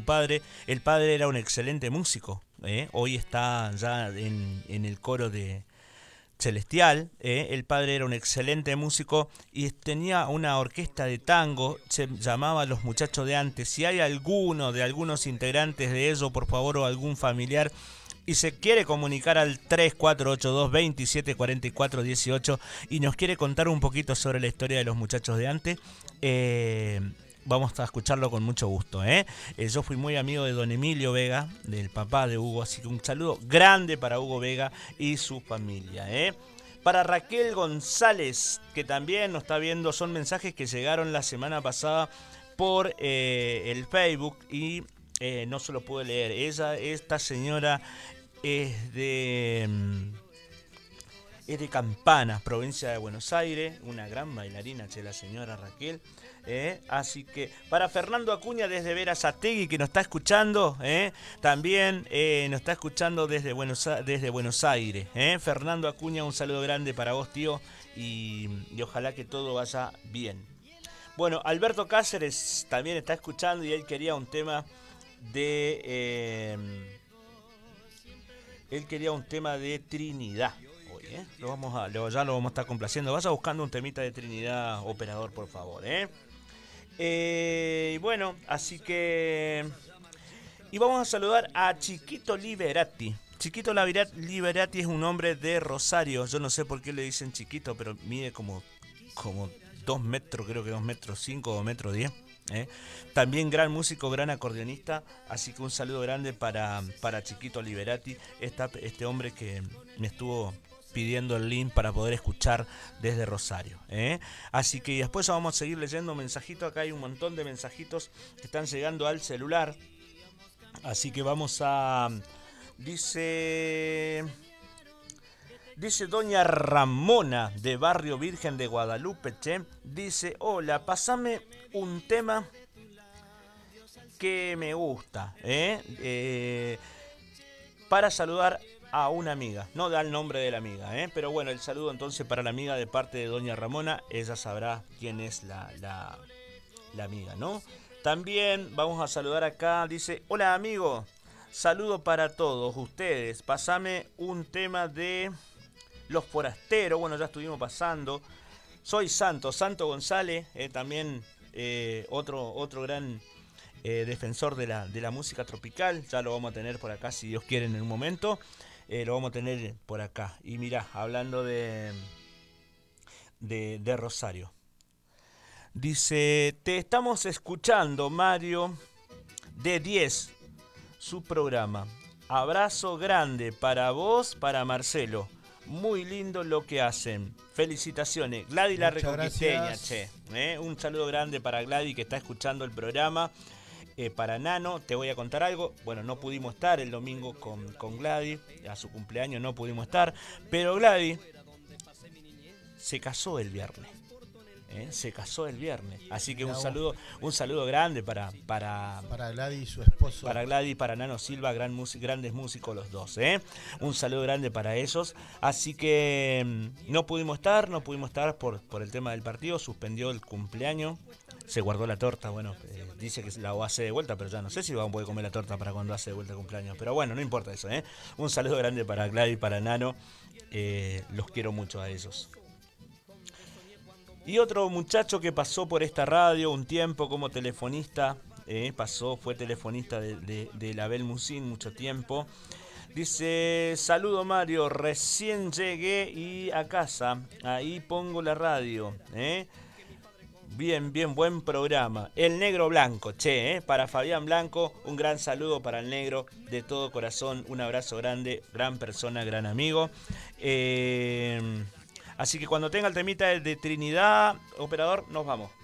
su padre. El padre era un excelente músico. Hoy está ya en el coro de Celestial. El padre era un excelente músico y tenía una orquesta de tango, se llamaba Los Muchachos de Antes. Si hay alguno de algunos integrantes de ellos, por favor, o algún familiar, y se quiere comunicar al 3482-274418 y nos quiere contar un poquito sobre la historia de Los Muchachos de Antes, vamos a escucharlo con mucho gusto. Yo fui muy amigo de don Emilio Vega, del papá de Hugo, así que un saludo grande para Hugo Vega y su familia. Para Raquel González, que también nos está viendo, son mensajes que llegaron la semana pasada por el Facebook y no se lo pude leer. Esta señora es de Campana, provincia de Buenos Aires, una gran bailarina, la señora Raquel. Así que para Fernando Acuña desde Berazategui, que nos está escuchando, también nos está escuchando desde Buenos Aires. Fernando Acuña, un saludo grande para vos, tío, y ojalá que todo vaya bien. Bueno, Alberto Cáceres también está escuchando y él quería un tema de Trinidad. Ya lo vamos a estar complaciendo. Vaya buscando un temita de Trinidad, operador, por favor. Bueno, así que... Y vamos a saludar a Chiquito Liberati. Chiquito Liberati es un hombre de Rosario. Yo no sé por qué le dicen chiquito, pero mide como 2 metros, creo que 2 metros 5 o 2 metros 10. También gran músico, gran acordeonista. Así que un saludo grande para Chiquito Liberati, este hombre que me estuvo pidiendo el link para poder escuchar desde Rosario. Así que después vamos a seguir leyendo mensajitos. Acá hay un montón de mensajitos que están llegando al celular. Así que vamos a... Dice doña Ramona de Barrio Virgen de Guadalupe, dice: hola, pasame un tema que me gusta, para saludar a una amiga. No da el nombre de la amiga, pero bueno, el saludo entonces para la amiga de parte de doña Ramona. Ella sabrá quién es la amiga, ¿no? También vamos a saludar acá. Dice: hola, amigo, saludo para todos ustedes. Pasame un tema de Los Forasteros. Bueno, ya estuvimos pasando. Soy Santo González, también otro gran defensor de la música tropical. Ya lo vamos a tener por acá, si Dios quiere, en un momento. Lo vamos a tener por acá. Y mirá, hablando de Rosario. Dice: te estamos escuchando, Mario, de 10, su programa. Abrazo grande para vos, para Marcelo. Muy lindo lo que hacen. Felicitaciones. Gladys la Reconquisteña, un saludo grande para Gladys, que está escuchando el programa. Para Nano, te voy a contar algo. Bueno, no pudimos estar el domingo con Gladys. A su cumpleaños no pudimos estar. Pero Gladys se casó el viernes. Se casó el viernes. Así que un saludo grande para Gladys y su esposo. Para Gladys, para Nano Silva, grandes músicos los dos. Un saludo grande para ellos. Así que no pudimos estar por el tema del partido. Suspendió el cumpleaños. Se guardó la torta. Bueno, dice que la hace de vuelta, pero ya no sé si vamos a poder comer la torta para cuando hace de vuelta el cumpleaños. Pero bueno, no importa eso. Un saludo grande para Gladys y para Nano. Los quiero mucho a ellos. Y otro muchacho que pasó por esta radio un tiempo como telefonista, fue telefonista de la Bel Musín mucho tiempo. Dice: saludo, Mario, recién llegué y a casa, ahí pongo la radio. Bien, buen programa. El Negro Blanco, para Fabián Blanco, un gran saludo para el Negro, de todo corazón, un abrazo grande, gran persona, gran amigo. Así que cuando tenga el temita de Trinidad, operador, nos vamos.